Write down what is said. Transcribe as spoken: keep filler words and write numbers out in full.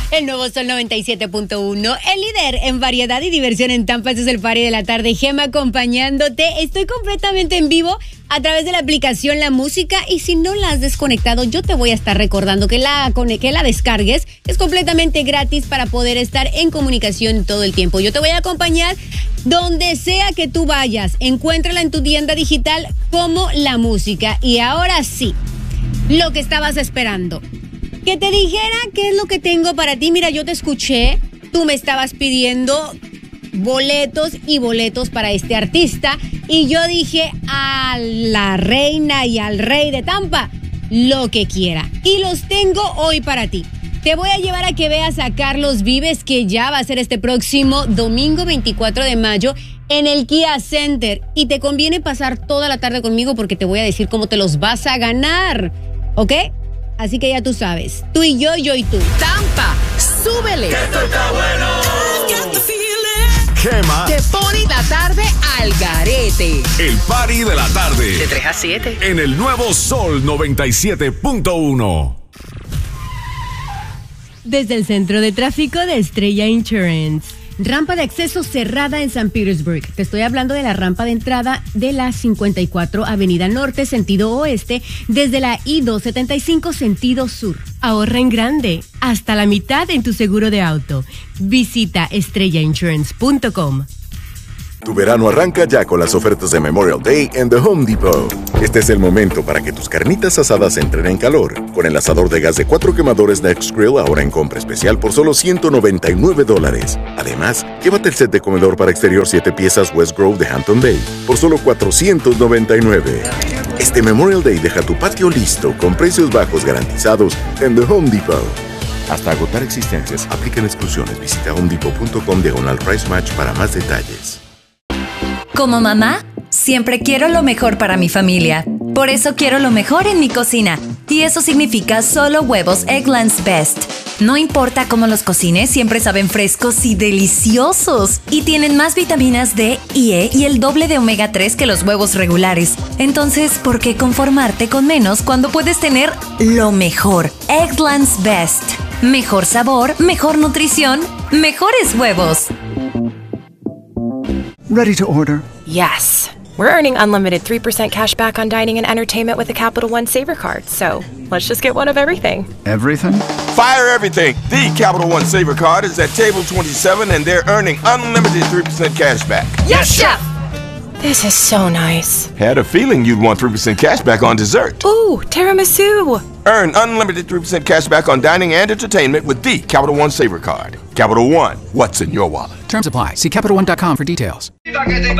El nuevo Sol noventa y siete punto uno, el líder en variedad y diversión en Tampa. Este es el party de la tarde. Gema acompañándote. Estoy completamente en vivo a través de la aplicación La Música, y si no la has desconectado, yo te voy a estar recordando que la, que la descargues. Es completamente gratis para poder estar en comunicación todo el tiempo. Yo te voy a acompañar donde sea que tú vayas. Encuéntrala en tu tienda digital como La Música. Y ahora sí, lo que estabas esperando, que te dijera qué es lo que tengo para ti. Mira, yo te escuché, tú me estabas pidiendo boletos y boletos para este artista, y yo dije a la reina y al rey de Tampa, lo que quiera, y los tengo hoy para ti. Te voy a llevar a que veas a Carlos Vives, que ya va a ser este próximo domingo veinticuatro de mayo en el Kia Center, y te conviene pasar toda la tarde conmigo porque te voy a decir cómo te los vas a ganar, ¿ok? Así que ya tú sabes, tú y yo, yo y tú. Tampa, súbele. Que esto está bueno. Gema te pone la tarde al garete. El party de la tarde. De tres a siete. En el nuevo Sol noventa y siete punto uno. Desde el centro de tráfico de Estrella Insurance. Rampa de acceso cerrada en San Petersburg. Te estoy hablando de la rampa de entrada de la cincuenta y cuatro Avenida Norte, sentido oeste, desde la I doscientos setenta y cinco, sentido sur. Ahorra en grande, hasta la mitad en tu seguro de auto. Visita estrella insurance punto com. Tu verano arranca ya con las ofertas de Memorial Day en The Home Depot. Este es el momento para que tus carnitas asadas entren en calor. Con el asador de gas de cuatro quemadores Next Grill ahora en compra especial por solo ciento noventa y nueve dólares. Además, llévate el set de comedor para exterior siete piezas West Grove de Hampton Bay por solo cuatrocientos noventa y nueve. Este Memorial Day deja tu patio listo con precios bajos garantizados en The Home Depot. Hasta agotar existencias, aplican exclusiones. Visita homedepot punto com diagonal price match para más detalles. Como mamá, siempre quiero lo mejor para mi familia. Por eso quiero lo mejor en mi cocina. Y eso significa solo huevos Eggland's Best. No importa cómo los cocines, siempre saben frescos y deliciosos. Y tienen más vitaminas D y E y el doble de omega tres que los huevos regulares. Entonces, ¿por qué conformarte con menos cuando puedes tener lo mejor? Eggland's Best. Mejor sabor, mejor nutrición, mejores huevos. Ready to order? Yes. We're earning unlimited three percent cash back on dining and entertainment with the Capital One Saver Card. So let's just get one of everything. Everything? Fire everything. The Capital One Saver Card is at table twenty-seven, and they're earning unlimited three percent cash back. Yes, Chef! This is so nice. Had a feeling you'd want three percent cash back on dessert. Ooh, tiramisu. Earn unlimited three percent cash back on dining and entertainment with the Capital One Saver Card. Capital One, what's in your wallet? Terms apply. See Capital One dot com for details.